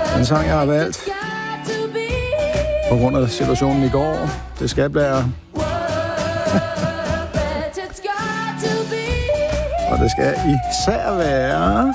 Den sang, jeg har valgt på grund af situationen i går. Det skal være. Og det skal især være.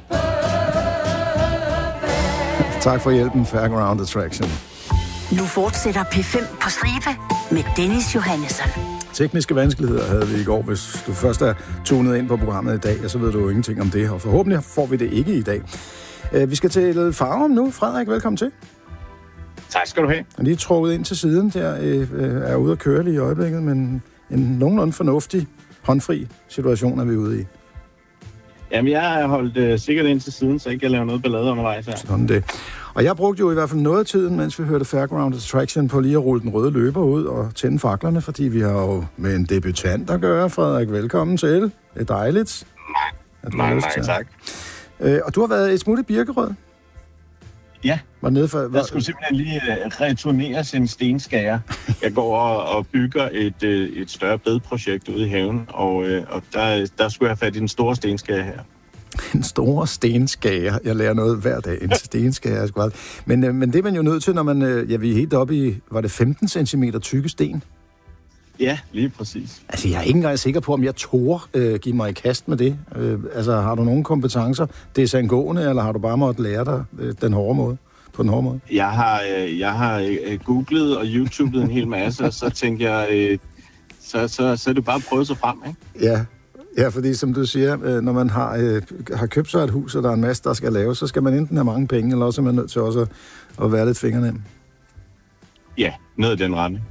Tak for hjælpen, Fairground Attraction. Nu fortsætter P5 på stribe med Dennis Johannesson. Tekniske vanskeligheder havde vi i går. Hvis du først er tunet ind på programmet i dag, så ved du jo ingenting om det, og forhåbentlig får vi det ikke i dag. Vi skal til Farum nu. Frederik, velkommen til. Tak skal du have. Jeg er lige trukket ind til siden, der er ude at køre lige i øjeblikket, men en nogenlunde fornuftig, håndfri situation er vi ude i. Jamen, jeg har holdt sikkert ind til siden, så ikke jeg laver noget ballade undervejs her. Sådan det. Og jeg brugte jo i hvert fald noget af tiden, mens vi hørte Fairground Attraction, på lige at rulle den røde løber ud og tænde faklerne, fordi vi har jo med en debutant at gøre. Frederik, velkommen til. Det er dejligt. Mange tak. Og du har været et smut i Birkerød? Ja, jeg skulle simpelthen lige returnere sin stenskager. Jeg går og bygger et større bedprojekt ude i haven, og der skulle jeg have fat i den store stenskager her. En stor stenskager. Jeg lærer noget hver dag. En stenskager. Men det er man jo nødt til, når man... vi er helt oppe i... Var det 15 cm tykke sten? Ja, lige præcis. Altså, jeg er ikke engang sikker på, om jeg tør give mig i kast med det. Har du nogle kompetencer? Det er sangående, eller har du bare måttet lære dig den hårde måde? På den hårde måde? Jeg har googlet og YouTubet en hel masse, og så tænker jeg, så er det bare at prøve sig frem, ikke? Ja, fordi som du siger, når man har købt sig et hus, og der er en masse, der skal laves, så skal man enten have mange penge, eller også er man nødt til også at være lidt fingernem. Ja, noget af den rende.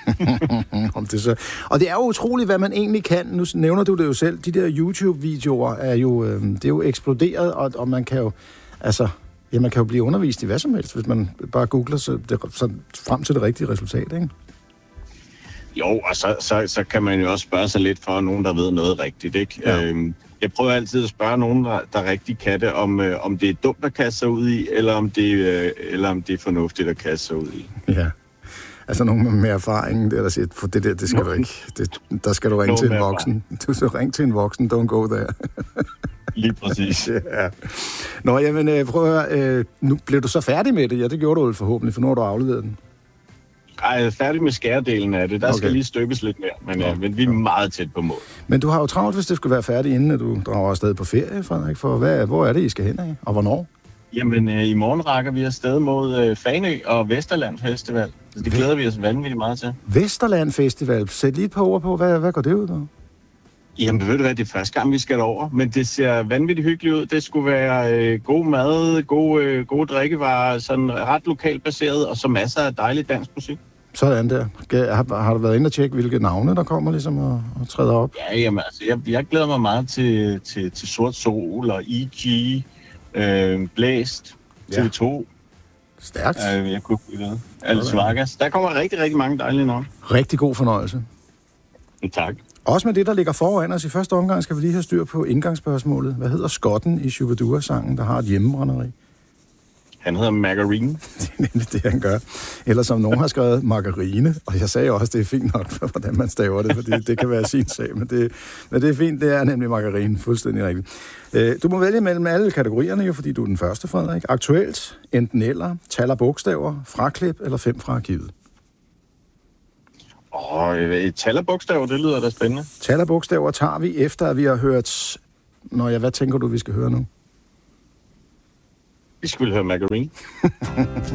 Og det er jo utroligt, hvad man egentlig kan. Nu nævner du det jo selv. De der YouTube-videoer er jo, det er jo eksploderet, og man kan jo, man kan jo blive undervist i hvad som helst, hvis man bare googler så frem til det rigtige resultat, ikke? Jo, og så kan man jo også spørge sig lidt for nogen, der ved noget rigtigt, ikke? Ja. Jeg prøver altid at spørge nogen, der rigtig kan det, om det er dumt at kaste sig ud i, eller om det er fornuftigt at kaste sig ud i. Ja. Altså nogen med erfaring, der siger, for det skal du ikke. Der skal du ringe til en voksen. Du skal ringe til en voksen, don't go there. Lige præcis. Ja. Nå, jamen prøv at høre, nu blev du så færdig med det? Ja, det gjorde du vel forhåbentlig, for nu har du afleveret den. Ej, jeg er færdig med skæredelen af det. Der skal lige stykkes lidt mere, men vi er meget tæt på mål. Men du har jo travlt, hvis det skulle være færdigt, inden at du drager afsted på ferie, Frederik. For hvor er det, I skal hen af, og hvornår? Jamen, i morgen rækker vi afsted mod Fanø og Vesterland Festival. Så det glæder vi os vanvittigt meget til. Vesterland Festival. Sæt lige et par ord på, hvad går det ud af? Jamen, ved du hvad, det er første gang, vi skal derover. Men det ser vanvittigt hyggeligt ud. Det skulle være god mad, gode drikkevarer, sådan ret lokalt baseret, og så masser af dejlig dansk musik. Sådan der. Har du været inde og tjekke, hvilke navne, der kommer ligesom og træder op? Ja, jamen altså, jeg glæder mig meget til Sort Sol og E.G., Blæst, TV2. Ja. Stærkt. Jeg kunne ikke vide. Alice Vargas. Der kommer rigtig, rigtig mange dejlige navne. Rigtig god fornøjelse. Tak. Også med det, der ligger foran os i første omgang, skal vi lige have styr på indgangsspørgsmålet. Hvad hedder skotten i Shubidua-sangen, der har et hjemmebrænderi? Han hedder Margarine. Det er nemlig det, han gør. Eller som nogen har skrevet, margarine. Og jeg sagde også, det er fint nok, hvordan man staver det, fordi det kan være sin sag. Men det er fint, det er nemlig margarine. Fuldstændig rigtigt. Du må vælge mellem alle kategorierne, jo, fordi du er den første, Frederik. Aktuelt, enten eller, tal og bogstaver, fraklip eller 5 fra arkivet. Tal og bogstaver, det lyder da spændende. Tal og bogstaver tager vi efter, at vi har hørt... hvad tænker du, vi skal høre nu? Vi skal høre Margarine.